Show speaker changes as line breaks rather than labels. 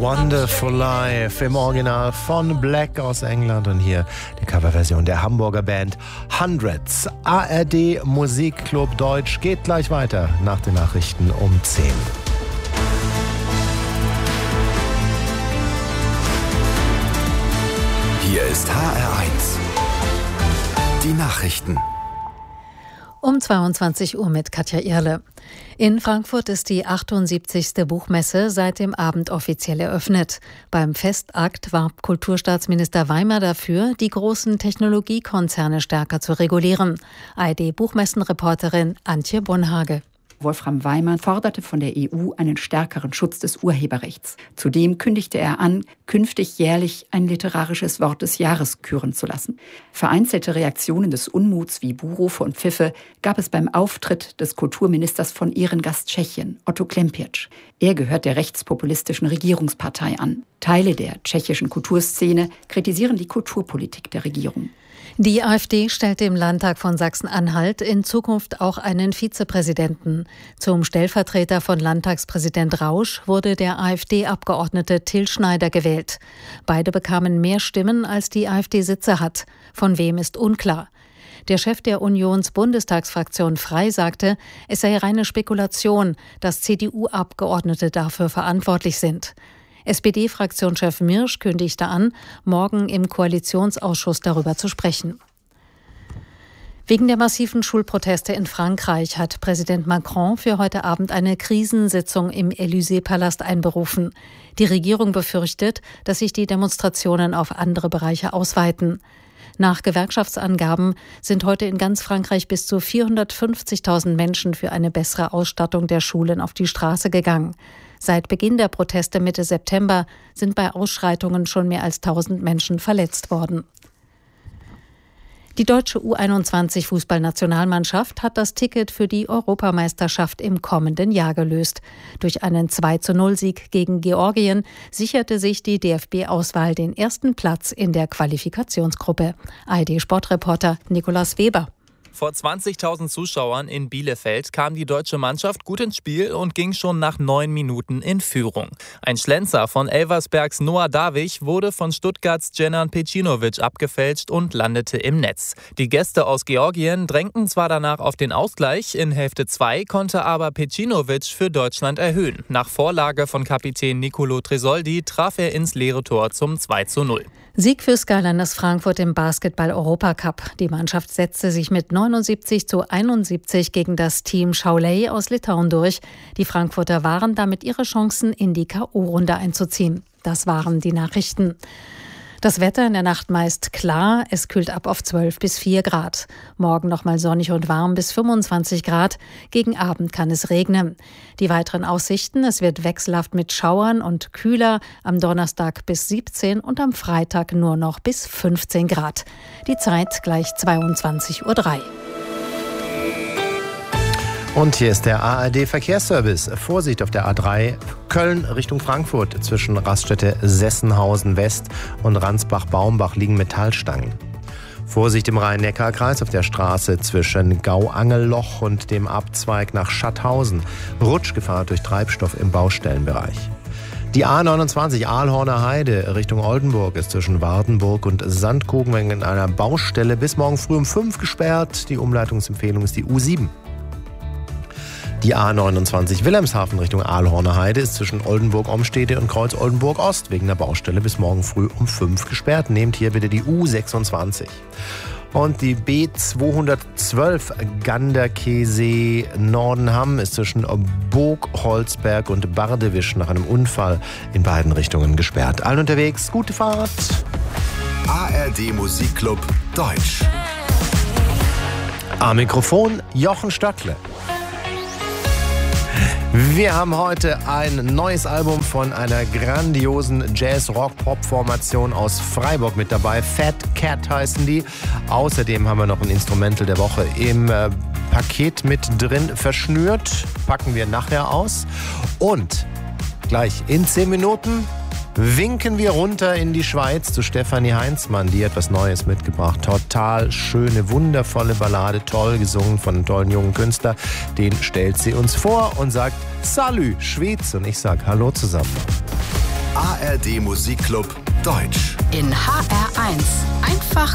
Wonderful Life im Original von Black aus England und hier die Coverversion der Hamburger Band Hundreds. ARD Musikclub Deutsch geht gleich weiter nach den Nachrichten um 10.
Hier ist HR1. Die Nachrichten.
Um 22 Uhr mit Katja Irle. In Frankfurt ist die 78. Buchmesse seit dem Abend offiziell eröffnet. Beim Festakt warb Kulturstaatsminister Weimer dafür, die großen Technologiekonzerne stärker zu regulieren. ARD-Buchmessenreporterin Antje Bonhage.
Wolfram Weimer forderte von der EU einen stärkeren Schutz des Urheberrechts. Zudem kündigte er an, künftig jährlich ein literarisches Wort des Jahres küren zu lassen. Vereinzelte Reaktionen des Unmuts wie Buhrufe und Pfiffe gab es beim Auftritt des Kulturministers von Ehrengast Tschechien, Otto Klempiec. Er gehört der rechtspopulistischen Regierungspartei an. Teile der tschechischen Kulturszene kritisieren die Kulturpolitik der Regierung.
Die AfD stellt im Landtag von Sachsen-Anhalt in Zukunft auch einen Vizepräsidenten. Zum Stellvertreter von Landtagspräsident Rausch wurde der AfD-Abgeordnete Till Schneider gewählt. Beide bekamen mehr Stimmen, als die AfD Sitze hat. Von wem ist unklar. Der Chef der Unions-Bundestagsfraktion Frei sagte, es sei reine Spekulation, dass CDU-Abgeordnete dafür verantwortlich sind. SPD-Fraktionschef Mirsch kündigte an, morgen im Koalitionsausschuss darüber zu sprechen. Wegen der massiven Schulproteste in Frankreich hat Präsident Macron für heute Abend eine Krisensitzung im Élysée-Palast einberufen. Die Regierung befürchtet, dass sich die Demonstrationen auf andere Bereiche ausweiten. Nach Gewerkschaftsangaben sind heute in ganz Frankreich bis zu 450.000 Menschen für eine bessere Ausstattung der Schulen auf die Straße gegangen. Seit Beginn der Proteste Mitte September sind bei Ausschreitungen schon mehr als 1000 Menschen verletzt worden. Die deutsche U21-Fußballnationalmannschaft hat das Ticket für die Europameisterschaft im kommenden Jahr gelöst. Durch einen 2:0-Sieg gegen Georgien sicherte sich die DFB-Auswahl den ersten Platz in der Qualifikationsgruppe. ARD-Sportreporter Nikolaus Weber.
Vor 20.000 Zuschauern in Bielefeld kam die deutsche Mannschaft gut ins Spiel und ging schon nach 9 Minuten in Führung. Ein Schlenzer von Elversbergs Noah Davich wurde von Stuttgarts Dženan Pejcinović abgefälscht und landete im Netz. Die Gäste aus Georgien drängten zwar danach auf den Ausgleich, in Hälfte 2 konnte aber Pejcinović für Deutschland erhöhen. Nach Vorlage von Kapitän Nicolo Tresoldi traf er ins leere Tor zum 2:0.
Sieg für Skyliners Frankfurt im Basketball-Europacup. Die Mannschaft setzte sich mit 79:71 gegen das Team Šiauliai aus Litauen durch. Die Frankfurter wahren damit ihre Chancen, in die K.O.-Runde einzuziehen. Das waren die Nachrichten. Das Wetter in der Nacht meist klar, es kühlt ab auf 12 bis 4 Grad. Morgen nochmal sonnig und warm bis 25 Grad. Gegen Abend kann es regnen. Die weiteren Aussichten, es wird wechselhaft mit Schauern und kühler, am Donnerstag bis 17 und am Freitag nur noch bis 15 Grad. Die Zeit gleich 22:03 Uhr.
Und hier ist der ARD-Verkehrsservice. Vorsicht auf der A3 Köln Richtung Frankfurt. Zwischen Raststätte Sessenhausen West und Ransbach-Baumbach liegen Metallstangen. Vorsicht im Rhein-Neckar-Kreis auf der Straße zwischen Gau-Angelloch und dem Abzweig nach Schatthausen. Rutschgefahr durch Treibstoff im Baustellenbereich. Die A29 Aalhorner Heide Richtung Oldenburg ist zwischen Wardenburg und Sandkogen wegen einer Baustelle bis morgen früh um 5 gesperrt. Die Umleitungsempfehlung ist die U7. Die A29 Wilhelmshaven Richtung Aalhorner Heide ist zwischen Oldenburg-Omstede und Kreuz Oldenburg-Ost wegen der Baustelle bis morgen früh um 5 gesperrt. Nehmt hier bitte die U26. Und die B212 Ganderkesee Nordenham ist zwischen Burg, Holzberg und Bardewisch nach einem Unfall in beiden Richtungen gesperrt. Allen unterwegs, gute Fahrt.
ARD Musikclub Deutsch.
Am Mikrofon Jochen Stöckle. Wir haben heute ein neues Album von einer grandiosen Jazz-Rock-Pop-Formation aus Freiburg mit dabei. Fat Cat heißen die. Außerdem haben wir noch ein Instrumental der Woche im Paket mit drin verschnürt. Packen wir nachher aus. Und gleich in 10 Minuten winken wir runter in die Schweiz zu Stefanie Heinzmann, die etwas Neues mitgebracht. Total schöne, wundervolle Ballade, toll gesungen von einem tollen jungen Künstler. Den stellt sie uns vor und sagt Salü, Schweiz. Und ich sag Hallo zusammen.
ARD Musikclub Deutsch.
In HR1. Einfach